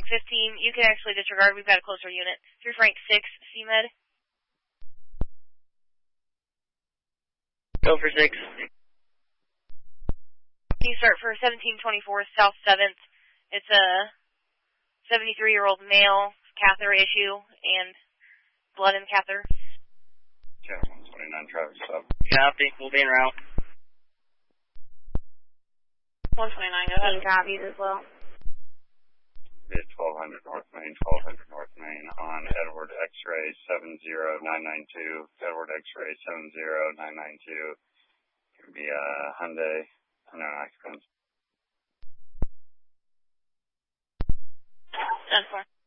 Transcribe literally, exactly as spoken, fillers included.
fifteen, you can actually disregard. We've got a closer unit. three Frank six, C M E D. Go for six. Can you start for seventeen twenty-four, South seventh. It's a seventy-three-year-old male, catheter issue, and blood in the catheter. Yeah, one twenty-nine traffic stop. Copy. We'll be en route. one twenty-nine, go ahead. Copies as well. It's twelve hundred North Main, twelve hundred North Main on Edward X-ray seven zero nine nine two. Edward X-ray seven zero nine nine two. Could be a Hyundai, unknown occupants. ten four.